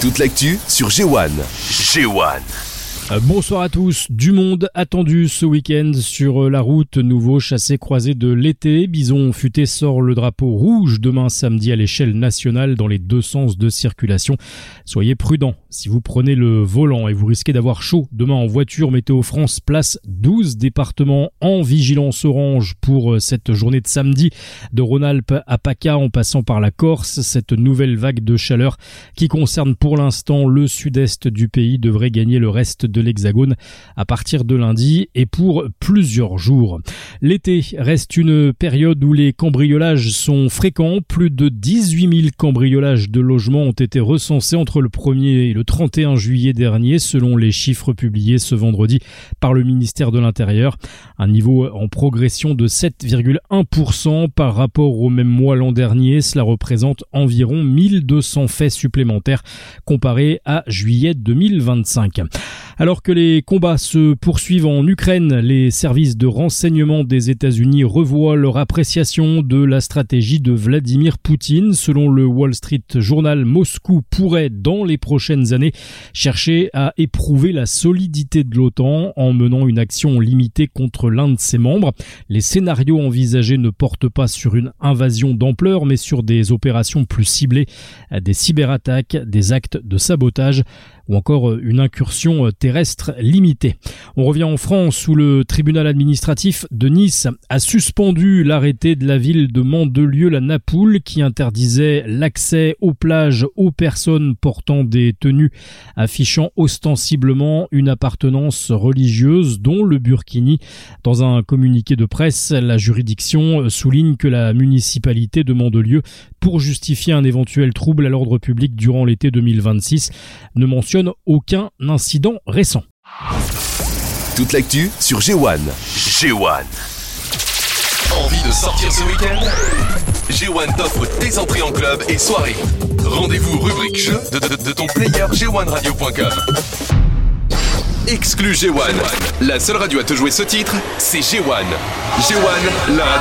Toute l'actu sur G1. Bonsoir à tous. Du monde attendu ce week-end sur la route. Nouveau chassé-croisé de l'été. Bison Futé sort le drapeau rouge demain samedi à l'échelle nationale dans les deux sens de circulation. Soyez prudents si vous prenez le volant et vous risquez d'avoir chaud. Demain en voiture, Météo France place 12 départements en vigilance orange pour cette journée de samedi. De Rhône-Alpes à PACA en passant par la Corse, cette nouvelle vague de chaleur qui concerne pour l'instant le sud-est du pays devrait gagner le reste de l'Hexagone à partir de lundi et pour plusieurs jours. L'été reste une période où les cambriolages sont fréquents. Plus de 18 000 cambriolages de logements ont été recensés entre le 1er et le 31 juillet dernier, selon les chiffres publiés ce vendredi par le ministère de l'Intérieur. Un niveau en progression de 7,1% par rapport au même mois l'an dernier. Cela représente environ 1200 faits supplémentaires comparés à juillet 2025. Alors que les combats se poursuivent en Ukraine, les services de renseignement des États-Unis revoient leur appréciation de la stratégie de Vladimir Poutine. Selon le Wall Street Journal, Moscou pourrait, dans les prochaines années, chercher à éprouver la solidité de l'OTAN en menant une action limitée contre l'un de ses membres. Les scénarios envisagés ne portent pas sur une invasion d'ampleur, mais sur des opérations plus ciblées, des cyberattaques, des actes de sabotage ou encore une incursion terrestre limitée. On revient en France où le tribunal administratif de Nice a suspendu l'arrêté de la ville de Mandelieu-la-Napoule qui interdisait l'accès aux plages aux personnes portant des tenues affichant ostensiblement une appartenance religieuse, dont le burkini. Dans un communiqué de presse, la juridiction souligne que la municipalité de Mandelieu, pour justifier un éventuel trouble à l'ordre public durant l'été 2026, ne mentionne aucun incident récent. Toute l'actu sur G1. Envie de sortir ce week-end? G1 t'offre tes entrées en club et soirée. Rendez-vous rubrique jeu de ton player g1radio.com. Exclu G1. La seule radio à te jouer ce titre, c'est G1. G1, la radio